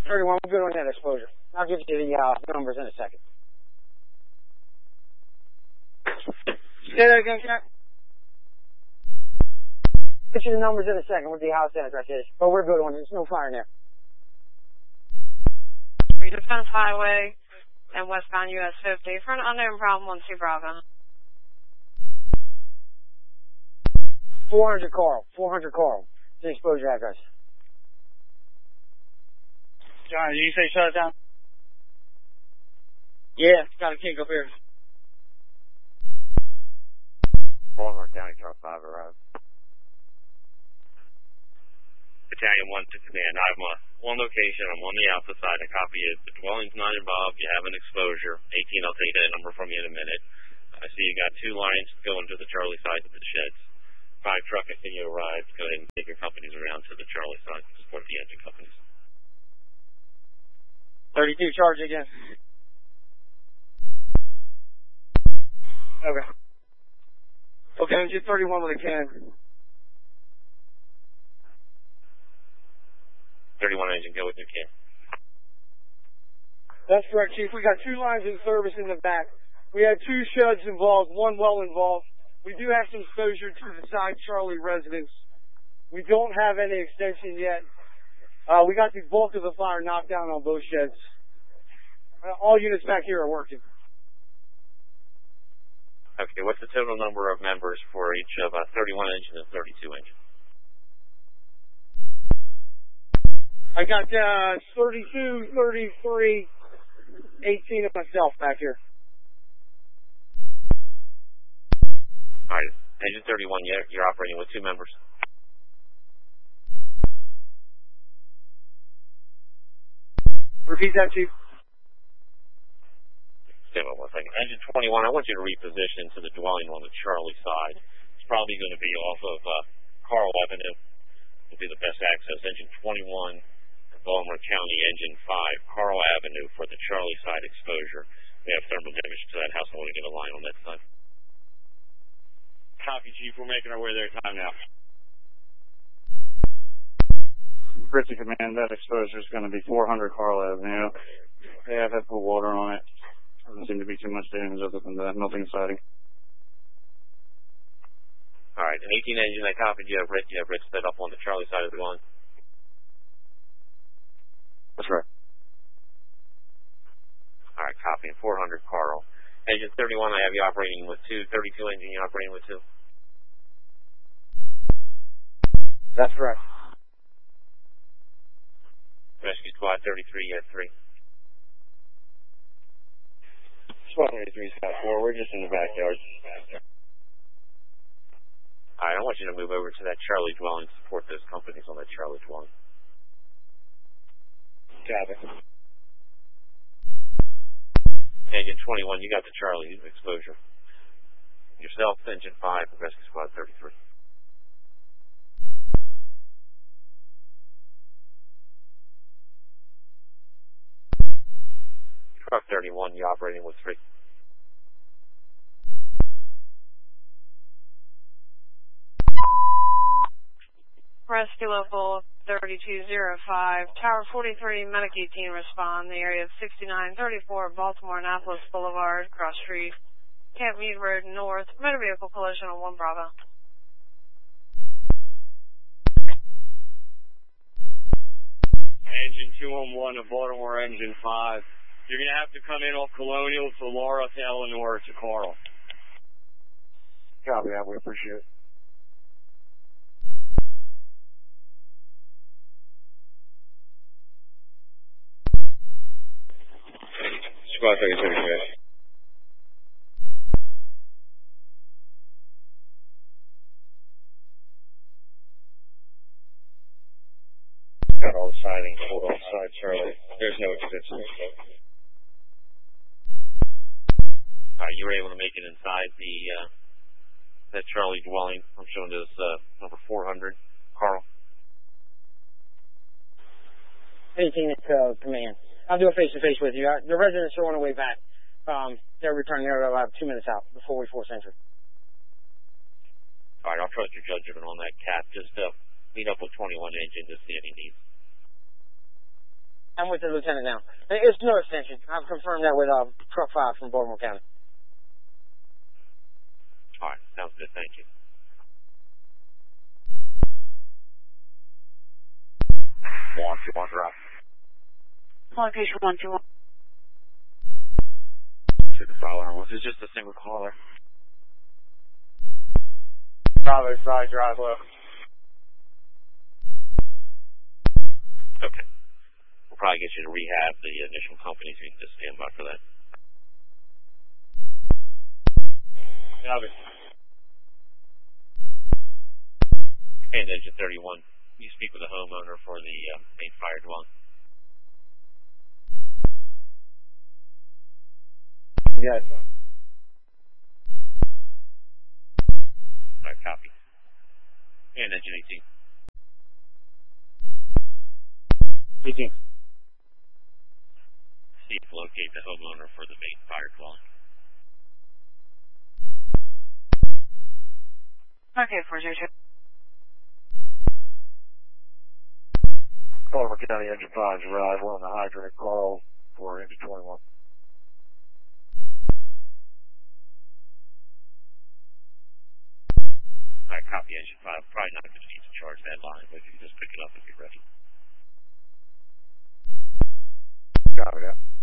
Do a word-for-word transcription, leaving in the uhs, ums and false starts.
thirty-one, we're good on that exposure. I'll give you the uh, numbers in a second. Say that again, Cap. Get you the numbers in a second with the house address is. But we're good on it. There's no fire in there. Defense Highway and westbound U S fifty for an unknown problem one two Bravo. four hundred Carl. four hundred Carl. The exposure address. John, did you say shut it down? Yeah, got a kink up here. Baltimore County Truck five arrived. Battalion one to command. I'm uh, on location. I'm on the alpha side. I copy it. The dwelling's not involved. You have an exposure. eighteen, I'll take that number from you in a minute. I see you got two lines going to the Charlie side of the sheds. Five truck and you arrive. Go ahead and take your companies around to the Charlie side to support the engine companies. thirty-two, charge again. Okay. Okay, engine thirty-one with a can. thirty-one engine, go with your can. That's correct, Chief. We got two lines in service in the back. We had two sheds involved, one well involved. We do have some exposure to the side Charlie residence. We don't have any extension yet. Uh, we got the bulk of the fire knocked down on both sheds. Uh, all units back here are working. Okay, what's the total number of members for each of uh, thirty-one engine and thirty-two engine? I got uh, thirty-two, thirty-three, eighteen of myself back here. All right, engine thirty-one, you're, you're operating with two members. Repeat that, Chief. Stand by one second. Engine twenty-one, I want you to reposition to the dwelling on the Charlie side. It's probably going to be off of uh, Carl Avenue. Will be the best access. Engine twenty-one, Baltimore County, engine five, Carl Avenue for the Charlie side exposure. We have thermal damage to that house. I want to get a line on that side. Copy, Chief. We're making our way there. Time now. Ritzy Command, that exposure is going to be four hundred Carl Avenue. They have had pool water on it. Doesn't seem to be too much damage other than that. Nothing exciting. All right, an eighteen engine, I copied. You have Rich, you have Rich set up on the Charlie side of the line. That's right. All right, copying four hundred Carl. Engine thirty-one, I have you operating with two. thirty-two engine, you're operating with two. That's correct. Rescue Squad thirty-three, you have three. Squad thirty-three, Scott four, we're just in the backyard. All right, I want you to move over to that Charlie dwelling, support those companies on that Charlie dwelling. Got it. Engine twenty-one, you got the Charlie exposure. Yourself, engine five, Rescue Squad thirty-three. Truck thirty-one, you operating with three. Rescue Local thirty-two oh five, Tower forty-three, Medic eighteen respond. The area of sixty-nine thirty-four Baltimore Annapolis Boulevard, Cross Street, Camp Meade Road North. Motor vehicle collision on one Bravo. Engine two one one of Baltimore, engine five. You're going to have to come in off Colonial to Laura to Eleanor to Carl. Copy that. We appreciate it. Squad thirty-three, yes. Got all the siding pulled off side, Charlie. There's no extension. All right, you were able to make it inside the uh, that Charlie dwelling. I'm showing this uh, number four hundred, Carl. eighteen at uh, command. I'll do a face-to-face with you. Uh, the residents are on their way back. Um, they're returning there about two minutes out before we force entry. All right, I'll trust your judgment on that, Cap. Just uh, meet up with twenty-one engine to see any needs. And I'm with the lieutenant now. It's no extension. I've confirmed that with uh, truck five from Baltimore County. All right, sounds good. Thank you. One, two, one, drop. Location one two one. To the following. Was it just a single caller? Bravo side, drive left. Okay. We'll probably get you to rehab the initial company, so you can just stand by for that. Copy. And Engine thirty-one, you speak with the homeowner for the uh, main fire dwelling. Yes. All right, copy. And Engine eighteen. eighteen. See if locate the homeowner for the main fire dwelling. Okay, four zero two. Baltimore County Engine five, arrive. We're on the hydrant call for Engine twenty-one. All right, copy Engine five. Probably not going to need to charge that line, but you can just pick it up if you're ready. Copy that.